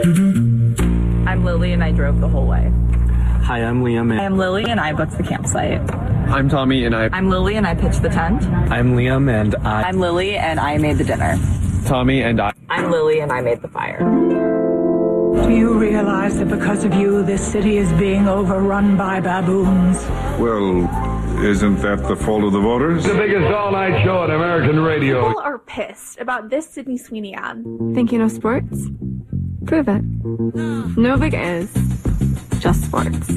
I'm Lily and I drove the whole way. Hi, I'm Liam. I'm Lily and I booked the campsite. I'm Tommy and I'm Lily and I pitched the tent. I'm Liam and I'm Lily and I made the dinner. Tommy and I'm Lily and I made the fire. Do you realize that because of you, this city is being overrun by baboons? Well, isn't that the fault of the voters? The biggest all-night show on American radio. People are pissed about this Sydney Sweeney ad. Think you know sports? Prove it. Novik is just sports.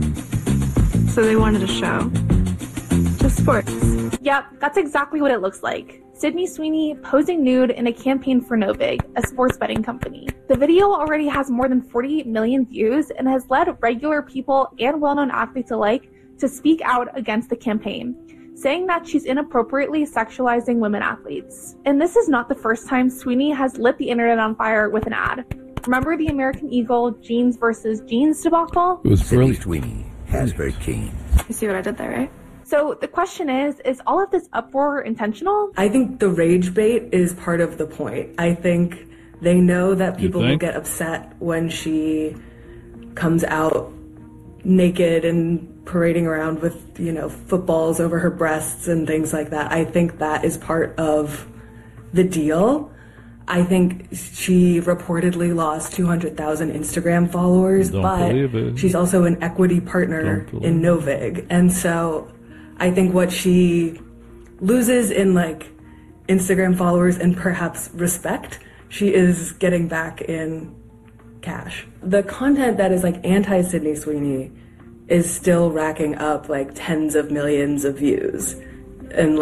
So they wanted a show. Just sports. Yep, that's exactly what it looks like. Sydney Sweeney posing nude in a campaign for Novig, a sports betting company. The video already has more than 48 million views and has led regular people and well-known athletes alike to speak out against the campaign, saying that she's inappropriately sexualizing women athletes. And this is not the first time Sweeney has lit the internet on fire with an ad. Remember the American Eagle jeans versus jeans debacle? It was brilliant. Sydney Sweeney, Hasbro King. You see what I did there, right? So the question is all of this uproar intentional? I think the rage bait is part of the point. I think they know that people will get upset when she comes out naked and parading around with, footballs over her breasts and things like that. I think that is part of the deal. I think she reportedly lost 200,000 Instagram followers, but she's also an equity partner in Novig. And so I think what she loses in Instagram followers and perhaps respect, she is getting back in cash. The content that is anti-Sydney Sweeney is still racking up tens of millions of views. And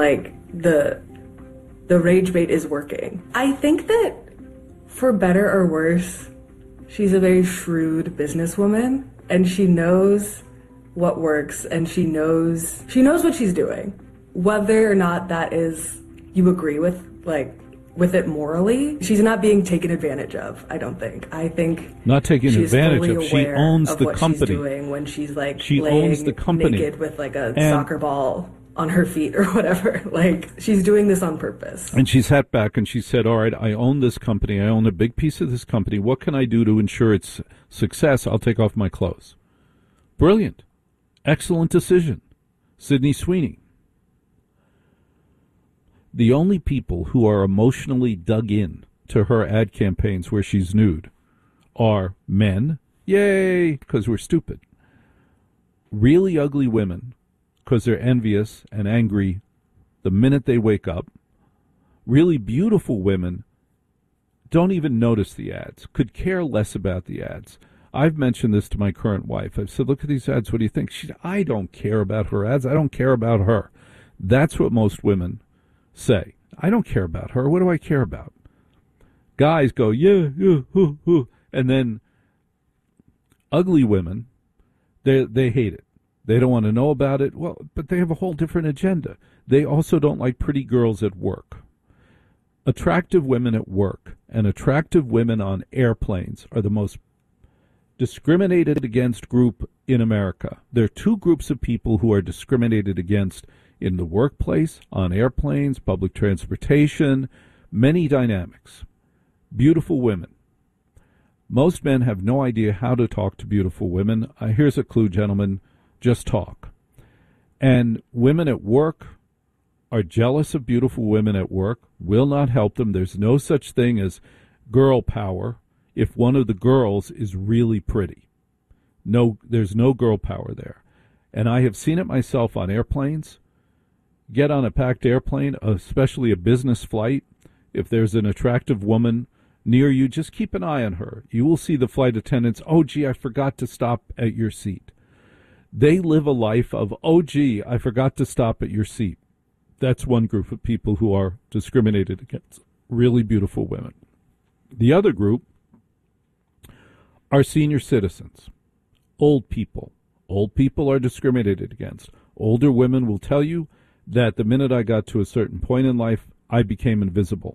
the rage bait is working. I think that for better or worse, she's a very shrewd businesswoman and she knows what works and she knows what she's doing. Whether or not that is you agree with it morally, she's not being taken advantage of, I don't think. I think not taking advantage of. She owns of the what company. She's doing when she's she laying owns the company naked with a soccer ball on her feet or whatever. She's doing this on purpose. And she sat back and she said, all right, I own this company. I own a big piece of this company. What can I do to ensure its success? I'll take off my clothes. Brilliant. Excellent decision. Sydney Sweeney. The only people who are emotionally dug in to her ad campaigns where she's nude are men. Yay, because we're stupid. Really ugly women, because they're envious and angry the minute they wake up. Really beautiful women don't even notice the ads, could care less about the ads. I've mentioned this to my current wife. I've said, look at these ads. What do you think? She said, I don't care about her ads. I don't care about her. That's what most women say. I don't care about her. What do I care about? Guys go, yeah, and then ugly women, they hate it. They don't want to know about it. Well, but they have a whole different agenda. They also don't like pretty girls at work. Attractive women at work and attractive women on airplanes are the most discriminated against group in America. There are two groups of people who are discriminated against in the workplace, on airplanes, public transportation, many dynamics. Beautiful women. Most men have no idea how to talk to beautiful women. Here's a clue, gentlemen. Just talk. And women at work are jealous of beautiful women at work, will not help them. There's no such thing as girl power if one of the girls is really pretty. No, there's no girl power there. And I have seen it myself on airplanes. Get on a packed airplane, especially a business flight. If there's an attractive woman near you, just keep an eye on her. You will see the flight attendants, oh, gee, I forgot to stop at your seat. They live a life of, oh, gee, I forgot to stop at your seat. That's one group of people who are discriminated against, really beautiful women. The other group are senior citizens, old people. Old people are discriminated against. Older women will tell you that the minute I got to a certain point in life, I became invisible.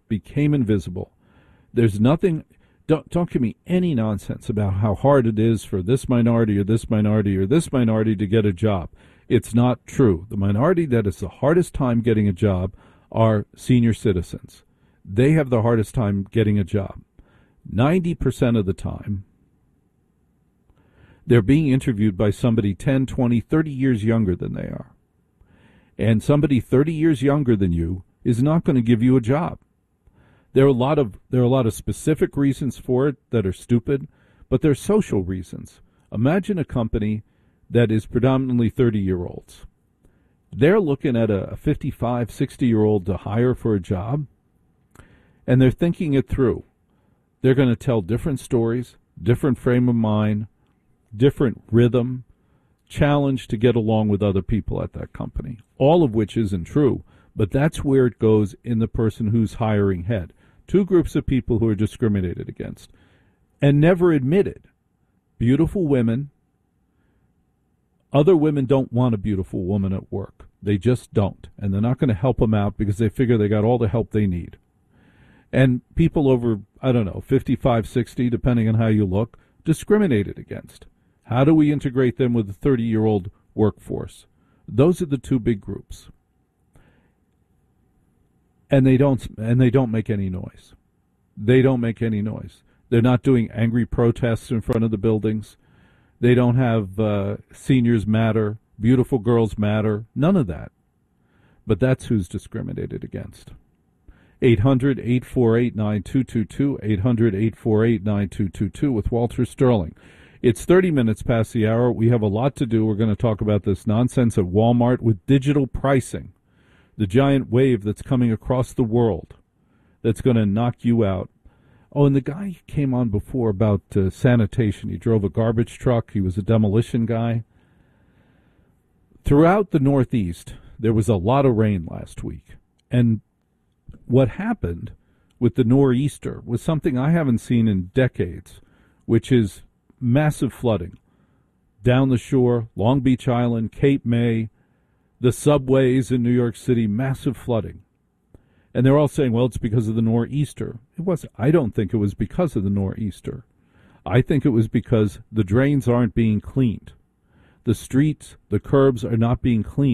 There's nothing, don't give me any nonsense about how hard it is for this minority or this minority or this minority to get a job. It's not true. The minority that is the hardest time getting a job are senior citizens. They have the hardest time getting a job. 90% of the time, they're being interviewed by somebody 10, 20, 30 years younger than they are. And somebody 30 years younger than you is not going to give you a job. There are a lot of specific reasons for it that are stupid, but they're social reasons. Imagine a company that is predominantly 30-year-olds. They're looking at a 55, 60-year-old to hire for a job, and they're thinking it through. They're going to tell different stories, different frame of mind, different rhythm, challenge to get along with other people at that company, all of which isn't true, but that's where it goes in the person who's hiring head. Two groups of people who are discriminated against and never admitted. Beautiful women. Other women don't want a beautiful woman at work. They just don't. And they're not going to help them out because they figure they got all the help they need. And people over, 55, 60, depending on how you look, discriminated against. How do we integrate them with the 30-year-old workforce? Those are the two big groups. And they don't make any noise. They don't make any noise. They're not doing angry protests in front of the buildings. They don't have seniors matter, beautiful girls matter, none of that. But that's who's discriminated against. 800-848-9222, 800-848-9222 with Walter Sterling. It's 30 minutes past the hour. We have a lot to do. We're going to talk about this nonsense at Walmart with digital pricing, the giant wave that's coming across the world that's going to knock you out. Oh, and the guy came on before about sanitation. He drove a garbage truck. He was a demolition guy. Throughout the Northeast, there was a lot of rain last week. And what happened with the nor'easter was something I haven't seen in decades, which is massive flooding. Down the shore, Long Beach Island, Cape May, the subways in New York City, massive flooding. And they're all saying, well, it's because of the nor'easter. It wasn't. I don't think it was because of the nor'easter. I think it was because the drains aren't being cleaned. The streets, the curbs are not being cleaned.